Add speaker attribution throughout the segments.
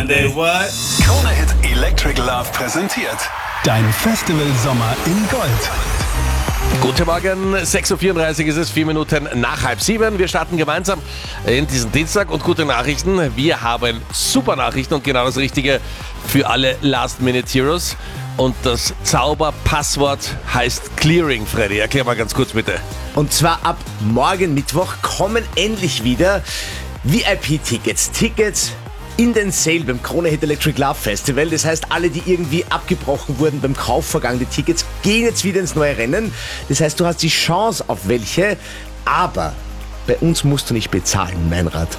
Speaker 1: Monday, what?
Speaker 2: Krone Hit Electric Love präsentiert dein Festival-Sommer in Gold.
Speaker 3: Guten Morgen, 6.34 Uhr ist es, 4 Minuten nach 6:30. Wir starten gemeinsam in diesen Dienstag und gute Nachrichten. Wir haben super Nachrichten und genau das Richtige für alle Last-Minute-Heroes. Und das Zauberpasswort heißt Clearing, Freddy. Erklär mal ganz kurz bitte.
Speaker 4: Und zwar ab morgen Mittwoch kommen endlich wieder VIP-Tickets. Tickets in den Sale beim Krone Hit Electric Love Festival. Das heißt, alle, die irgendwie abgebrochen wurden beim Kaufvorgang, die Tickets, gehen jetzt wieder ins neue Rennen. Das heißt, du hast die Chance auf welche, aber bei uns musst du nicht bezahlen, Meinrad.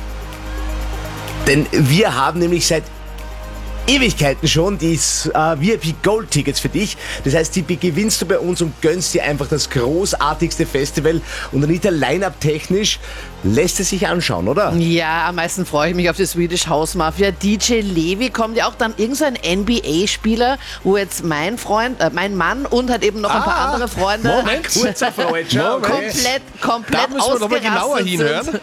Speaker 4: Denn wir haben nämlich seit Ewigkeiten schon die VIP Gold Tickets für dich. Das heißt, die gewinnst du bei uns und gönnst dir einfach das großartigste Festival. Und Anita, Line-Up technisch lässt es sich anschauen, oder?
Speaker 1: Ja, am meisten freue ich mich auf die Swedish House Mafia. DJ Levi kommt ja auch dann irgend so ein NBA-Spieler, wo jetzt mein Mann und halt eben noch ein paar andere Freunde
Speaker 4: Kurzer Freudscher.
Speaker 1: komplett
Speaker 3: Da müssen wir noch mal genauer hinhören.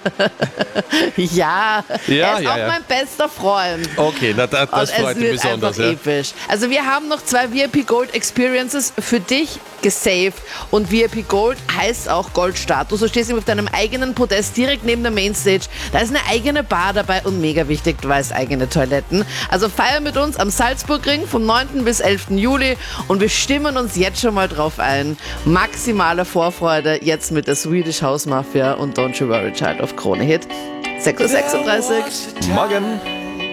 Speaker 1: Ja, er ist auch
Speaker 3: ja.
Speaker 1: mein bester Freund.
Speaker 3: Okay, na, das
Speaker 1: Und
Speaker 3: freut
Speaker 1: es
Speaker 3: mich
Speaker 1: wird
Speaker 3: besonders.
Speaker 1: einfach
Speaker 3: Ja.
Speaker 1: episch. Also wir haben noch 2 VIP Gold Experiences für dich gesaved. Und VIP Gold heißt auch Goldstatus. Du stehst immer auf deinem eigenen Podest direkt neben der Mainstage. Da ist eine eigene Bar dabei und mega wichtig, du weißt, eigene Toiletten. Also feier mit uns am Salzburgring vom 9. bis 11. Juli und wir stimmen uns jetzt schon mal drauf ein. Maximale Vorfreude jetzt mit der Swedish House Mafia und Don't You Worry Child auf Krone Hit. 6.36 Uhr.
Speaker 3: Morgen.